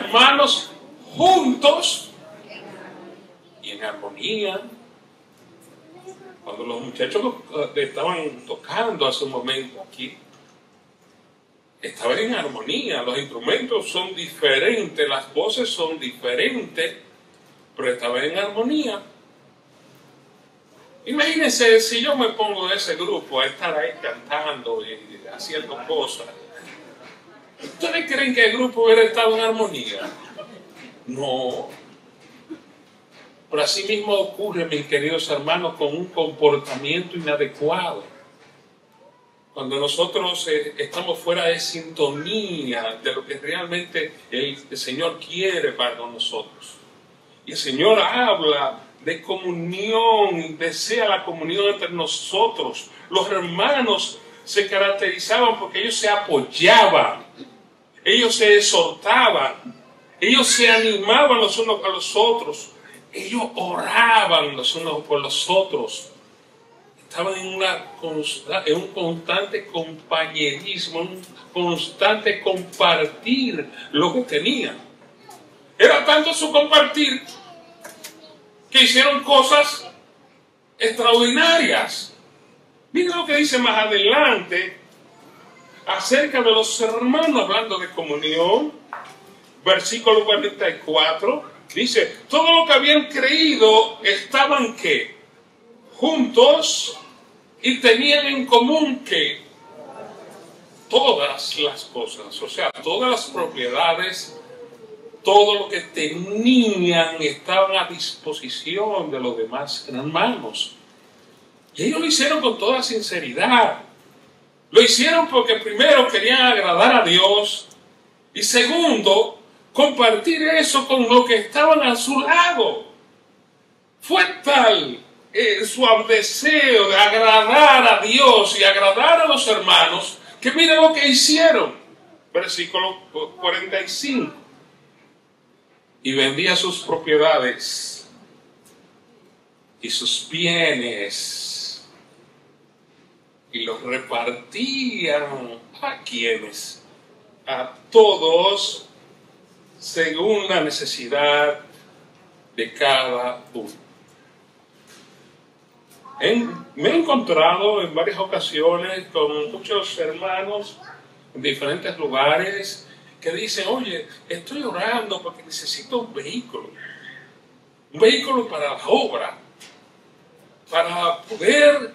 hermanos juntos y en armonía. Cuando los muchachos estaban tocando hace un momento aquí, estaban en armonía. Los instrumentos son diferentes, las voces son diferentes, pero estaban en armonía. Imagínense si yo me pongo de ese grupo a estar ahí cantando y haciendo cosas. ¿Ustedes creen que el grupo hubiera estado en armonía? No. Pero así mismo ocurre, mis queridos hermanos, con un comportamiento inadecuado. Cuando nosotros estamos fuera de sintonía de lo que realmente el Señor quiere para nosotros. Y el Señor habla de comunión, desea la comunión entre nosotros. Los hermanos se caracterizaban porque ellos se apoyaban, ellos se exhortaban, ellos se animaban los unos a los otros, ellos oraban los unos por los otros. Estaban en un constante compañerismo, un constante compartir lo que tenían. Era tanto su compartir que hicieron cosas extraordinarias. Miren lo que dice más adelante acerca de los hermanos, hablando de comunión. Versículo 44, dice, todo lo que habían creído estaban ¿qué? Juntos, y tenían en común que todas las cosas, o sea, todas las propiedades, todo lo que tenían estaban a disposición de los demás hermanos. Y ellos lo hicieron con toda sinceridad. Lo hicieron porque primero querían agradar a Dios y segundo, compartir eso con los que estaban a su lado. Fue tal su deseo de agradar a Dios y agradar a los hermanos que miren lo que hicieron. Versículo 45. Y vendía sus propiedades y sus bienes y los repartían a quienes, a todos según la necesidad de cada uno. Me he encontrado en varias ocasiones con muchos hermanos en diferentes lugares que dicen, oye, estoy orando porque necesito un vehículo para la obra, para poder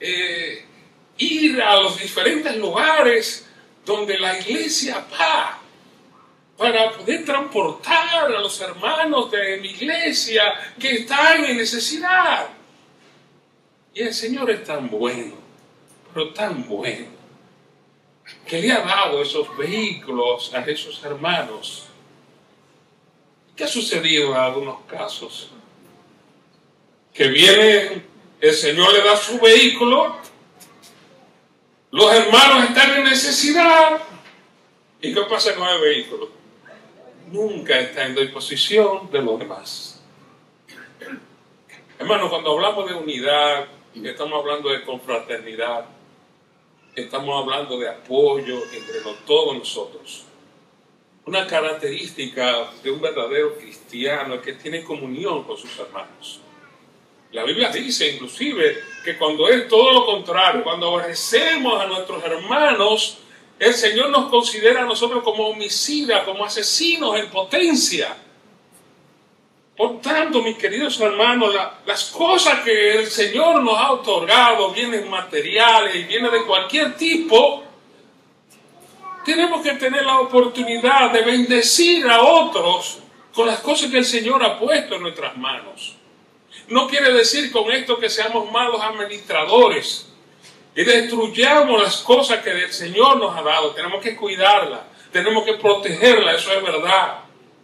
ir a los diferentes lugares donde la iglesia va, para poder transportar a los hermanos de mi iglesia que están en necesidad. Y el Señor es tan bueno, pero tan bueno, que le ha dado esos vehículos a esos hermanos. ¿Qué ha sucedido en algunos casos? Que viene, el Señor le da su vehículo, los hermanos están en necesidad, ¿y qué pasa con el vehículo? Nunca está en disposición de los demás. Hermanos, cuando hablamos de unidad, estamos hablando de confraternidad, estamos hablando de apoyo entre todos nosotros. Una característica de un verdadero cristiano es que tiene comunión con sus hermanos. La Biblia dice inclusive que cuando es todo lo contrario, cuando aborrecemos a nuestros hermanos, el Señor nos considera a nosotros como homicidas, como asesinos en potencia. Por tanto, mis queridos hermanos, las cosas que el Señor nos ha otorgado, bienes materiales y bienes de cualquier tipo, tenemos que tener la oportunidad de bendecir a otros con las cosas que el Señor ha puesto en nuestras manos. No quiere decir con esto que seamos malos administradores y destruyamos las cosas que el Señor nos ha dado. Tenemos que cuidarlas, tenemos que protegerlas, eso es verdad.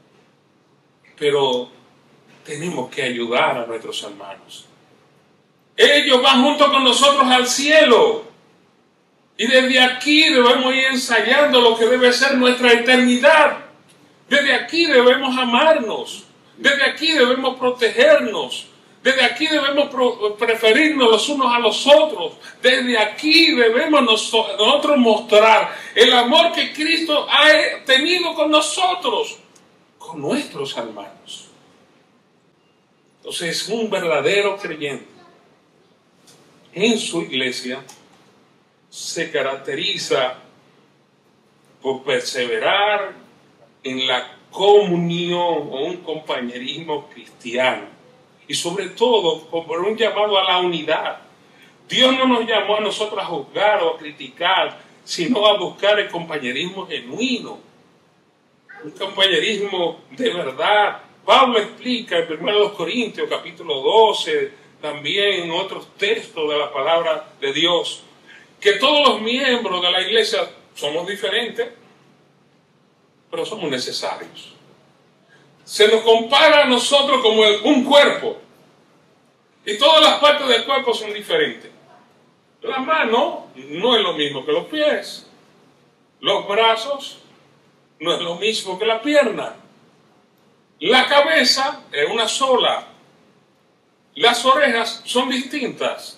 Pero tenemos que ayudar a nuestros hermanos. Ellos van junto con nosotros al cielo. Y desde aquí debemos ir ensayando lo que debe ser nuestra eternidad. Desde aquí debemos amarnos. Desde aquí debemos protegernos. Desde aquí debemos preferirnos los unos a los otros. Desde aquí debemos nosotros mostrar el amor que Cristo ha tenido con nosotros. con nuestros hermanos. Entonces, un verdadero creyente en su iglesia se caracteriza por perseverar en la comunión o un compañerismo cristiano y sobre todo por un llamado a la unidad. Dios no nos llamó a nosotros a juzgar o a criticar, sino a buscar el compañerismo genuino, un compañerismo de verdad. Pablo explica en 1 Corintios capítulo 12, también en otros textos de la palabra de Dios, que todos los miembros de la iglesia somos diferentes, pero somos necesarios. Se nos compara a nosotros como un cuerpo, y todas las partes del cuerpo son diferentes. La mano no es lo mismo que los pies, los brazos no es lo mismo que la pierna, la cabeza es una sola, las orejas son distintas.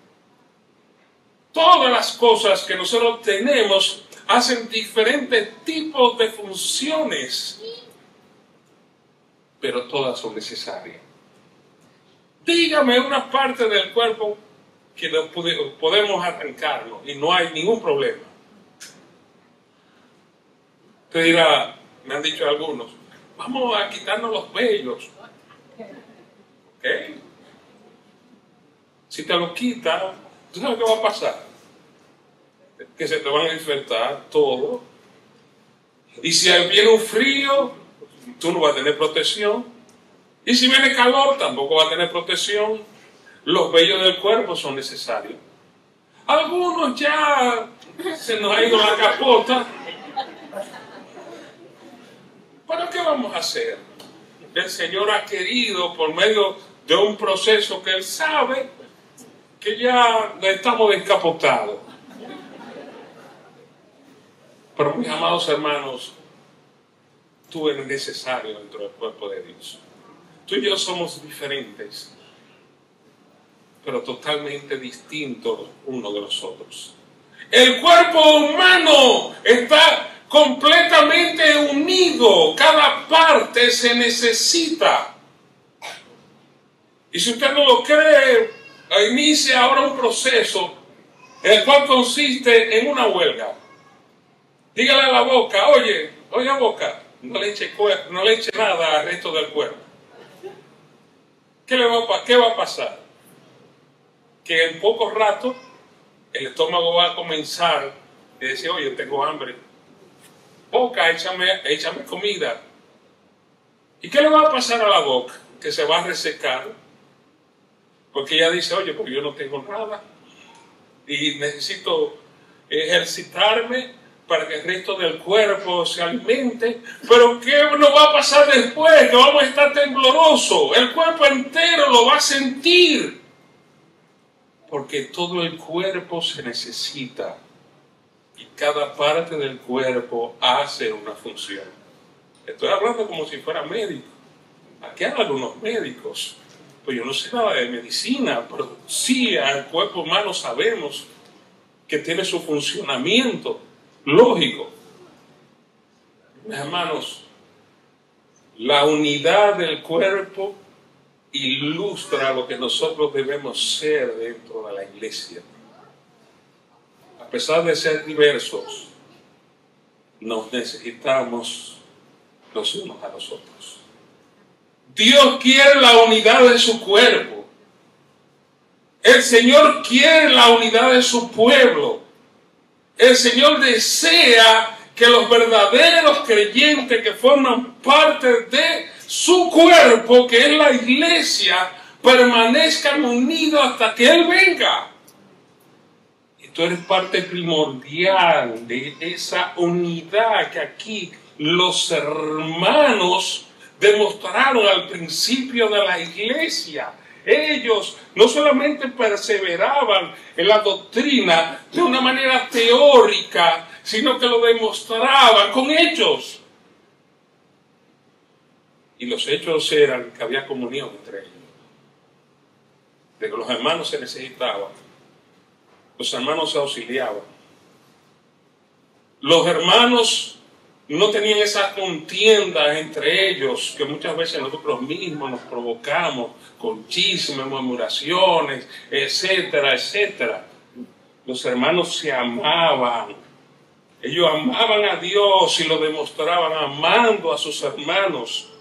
Todas las cosas que nosotros tenemos hacen diferentes tipos de funciones, pero todas son necesarias. Dígame una parte del cuerpo que podemos arrancarlo y no hay ningún problema. Usted dirá, me han dicho algunos, vamos a quitarnos los vellos. ¿Ok? Si te los quitas, ¿tú sabes qué va a pasar? Que se te van a infectar todo. Y si viene un frío, tú no vas a tener protección. Y si viene calor, tampoco vas a tener protección. Los vellos del cuerpo son necesarios. Algunos ya se nos ha ido la capota. ¿Pero qué vamos a hacer? El Señor ha querido, por medio de un proceso que Él sabe, que ya estamos descapotados. Pero mis amados hermanos, tú eres necesario dentro del cuerpo de Dios. Tú y yo somos diferentes, pero totalmente distintos uno de los otros. El cuerpo humano está completamente unido, cada parte se necesita. Y si usted no lo cree, inicia ahora un proceso, el cual consiste en una huelga. Dígale a la boca, oye boca, no le eche nada al resto del cuerpo. ¿Qué va a pasar? Que en poco rato el estómago va a comenzar a decir, oye, tengo hambre. Boca, échame comida. ¿Y qué le va a pasar a la boca? Que se va a resecar. Porque ella dice, oye, porque yo no tengo nada. Y necesito ejercitarme para que el resto del cuerpo se alimente. Pero ¿qué nos va a pasar después? Que vamos a estar temblorosos. El cuerpo entero lo va a sentir. Porque todo el cuerpo se necesita. Y cada parte del cuerpo hace una función. Estoy hablando como si fuera médico. Aquí hay algunos médicos. Pues yo no sé nada de medicina, pero sí al cuerpo humano sabemos que tiene su funcionamiento lógico. Mis hermanos, la unidad del cuerpo ilustra lo que nosotros debemos ser dentro de la iglesia. A pesar de ser diversos, nos necesitamos los unos a los otros. Dios quiere la unidad de su cuerpo. El Señor quiere la unidad de su pueblo. El Señor desea que los verdaderos creyentes que forman parte de su cuerpo, que es la iglesia, permanezcan unidos hasta que Él venga. Y tú eres parte primordial de esa unidad que aquí los hermanos demostraron al principio de la iglesia. Ellos no solamente perseveraban en la doctrina de una manera teórica, sino que lo demostraban con hechos. Y los hechos eran que había comunión entre ellos. De que los hermanos se necesitaban. Los hermanos se auxiliaban. Los hermanos No tenían esas contiendas entre ellos que muchas veces nosotros mismos nos provocamos con chismes, murmuraciones, etcétera, etcétera. Los hermanos se amaban. Ellos amaban a Dios y lo demostraban amando a sus hermanos.